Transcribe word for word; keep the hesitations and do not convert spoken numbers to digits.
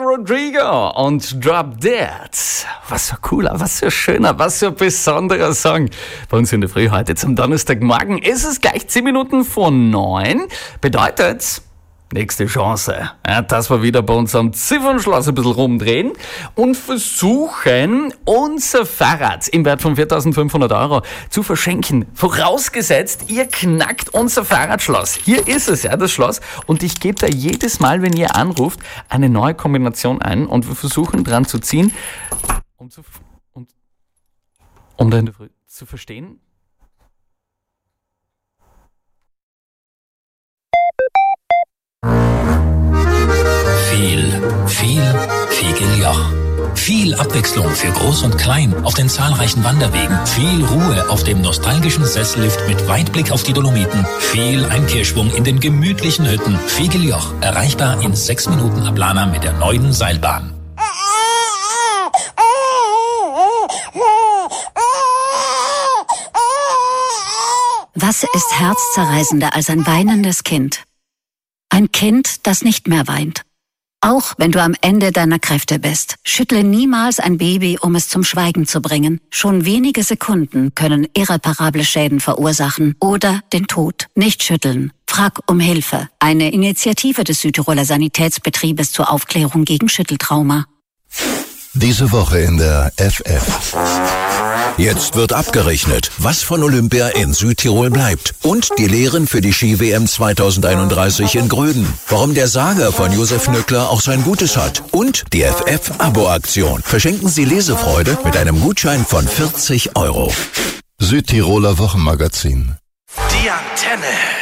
Rodrigo und Drop Dead. Was für ein cooler, was für ein schöner, was für ein besonderer Song. Bei uns in der Früh heute zum Donnerstagmorgen ist es gleich zehn Minuten vor neun. Bedeutet, nächste Chance, ja, dass wir wieder bei uns am Ziffernschloss ein bisschen rumdrehen und versuchen, unser Fahrrad im Wert von viertausendfünfhundert Euro zu verschenken. Vorausgesetzt, ihr knackt unser Fahrradschloss. Hier ist es, ja, das Schloss. Und ich gebe da jedes Mal, wenn ihr anruft, eine neue Kombination ein und wir versuchen dran zu ziehen, um, zu, um, um da in der Früh zu verstehen. Viel, viel Figeljoch. Viel Abwechslung für Groß und Klein auf den zahlreichen Wanderwegen. Viel Ruhe auf dem nostalgischen Sessellift mit Weitblick auf die Dolomiten. Viel Einkehrschwung in den gemütlichen Hütten. Figeljoch, erreichbar in sechs Minuten ab Lana mit der neuen Seilbahn. Was ist herzzerreißender als ein weinendes Kind? Ein Kind, das nicht mehr weint. Auch wenn du am Ende deiner Kräfte bist, schüttle niemals ein Baby, um es zum Schweigen zu bringen. Schon wenige Sekunden können irreparable Schäden verursachen oder den Tod. Nicht schütteln. Frag um Hilfe. Eine Initiative des Südtiroler Sanitätsbetriebes zur Aufklärung gegen Schütteltrauma. Diese Woche in der F F. Jetzt wird abgerechnet, was von Olympia in Südtirol bleibt. Und die Lehren für die Ski-W M zweitausendeinunddreißig in Gröden. Warum der Saga von Josef Nöckler auch sein Gutes hat. Und die F F-Abo-Aktion. Verschenken Sie Lesefreude mit einem Gutschein von vierzig Euro. Südtiroler Wochenmagazin. Die Antenne.